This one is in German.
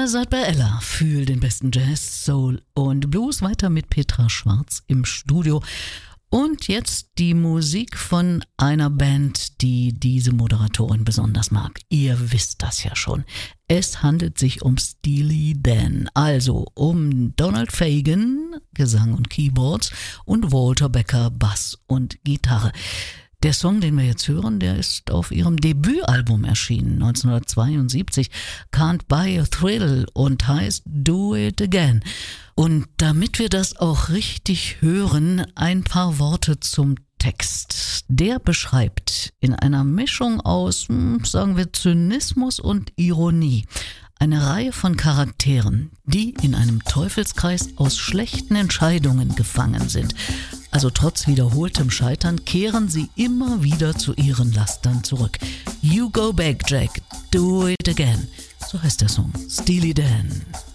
Ihr seid bei Ella. Fühl den besten Jazz, Soul und Blues. Weiter mit Petra Schwarz im Studio. Und jetzt die Musik von einer Band, die diese Moderatorin besonders mag. Ihr wisst das ja schon. Es handelt sich um Steely Dan, also um Donald Fagen, Gesang und Keyboards, und Walter Becker, Bass und Gitarre. Der Song, den wir jetzt hören, der ist auf ihrem Debütalbum erschienen, 1972, Can't Buy a Thrill, und heißt Do It Again. Und damit wir das auch richtig hören, ein paar Worte zum Text. Der beschreibt in einer Mischung aus, sagen wir, Zynismus und Ironie eine Reihe von Charakteren, die in einem Teufelskreis aus schlechten Entscheidungen gefangen sind. Also trotz wiederholtem Scheitern kehren sie immer wieder zu ihren Lastern zurück. You go back, Jack, do it again. So heißt der Song. Steely Dan.